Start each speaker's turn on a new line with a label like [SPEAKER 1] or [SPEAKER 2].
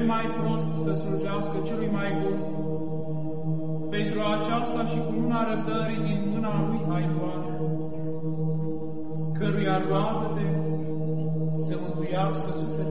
[SPEAKER 1] mai prost să slujească celui mai bun. Pentru aceasta și cu luna răbdării din mâna lui haitoare, căruia roadă-te să mântuiască sufletul